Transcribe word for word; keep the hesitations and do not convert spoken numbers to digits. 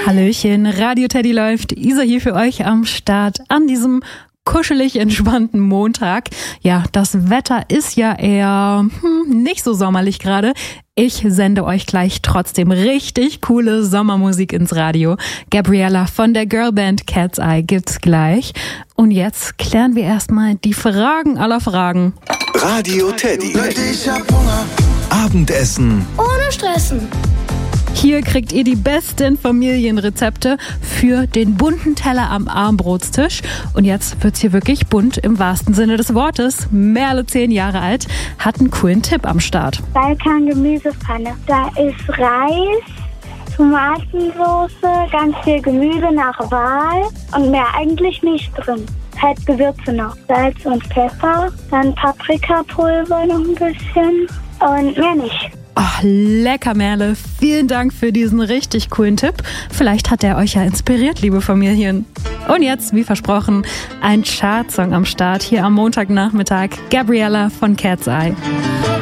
Hallöchen, Radio Teddy läuft. Isa hier für euch am Start an diesem kuschelig entspannten Montag. Ja, das Wetter ist ja eher hm, nicht so sommerlich gerade. Ich sende euch gleich trotzdem richtig coole Sommermusik ins Radio. Gabriella von der Girlband Cat's Eye gibt's gleich. Und jetzt klären wir erstmal die Fragen aller Fragen. Radio Teddy. Leute, ich hab Hunger. Abendessen. Ohne Stressen. Hier kriegt ihr die besten Familienrezepte für den bunten Teller am Armbrotstisch. Und jetzt wird's hier wirklich bunt im wahrsten Sinne des Wortes. Merle, zehn Jahre alt, hat einen coolen Tipp am Start. Balkan-Gemüsepfanne. Da ist Reis, Tomatensauce, ganz viel Gemüse nach Wahl und mehr eigentlich nicht drin. Halt Gewürze noch. Salz und Pfeffer, dann Paprikapulver noch ein bisschen und mehr nicht. Oh, lecker, Merle. Vielen Dank für diesen richtig coolen Tipp. Vielleicht hat er euch ja inspiriert, liebe Familien. Und jetzt, wie versprochen, ein Chartsong am Start hier am Montagnachmittag. Gabriella von Cat's Eye.